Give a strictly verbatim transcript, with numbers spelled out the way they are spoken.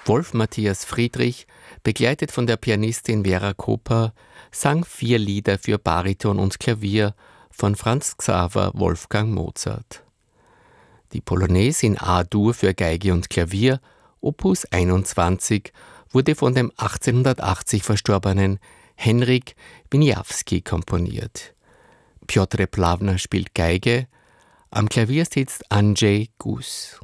Wolf Matthias Friedrich, begleitet von der Pianistin Vera Koper, sang vier Lieder für Bariton und Klavier von Franz Xaver Wolfgang Mozart. Die Polonaise in A-Dur für Geige und Klavier, Opus einundzwanzig, wurde von dem achtzehnhundertachtzig verstorbenen Henryk Wieniawski komponiert. Piotr Plawna spielt Geige, am Klavier sitzt Andrzej Gus.